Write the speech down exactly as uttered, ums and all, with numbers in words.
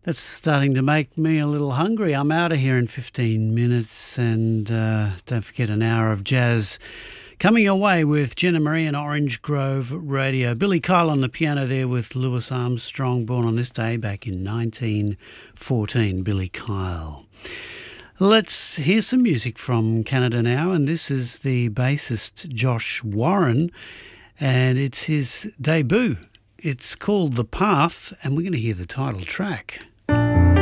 That's starting to make me a little hungry. I'm out of here in fifteen minutes, and uh, don't forget an hour of jazz coming your way with Jenna Marie and Orange Grove Radio. Billy Kyle on the piano there with Louis Armstrong, born on this day back in nineteen fourteen, Billy Kyle. Let's hear some music from Canada now, and this is the bassist Josh Warren, and it's his debut. It's called The Path, and we're going to hear the title track.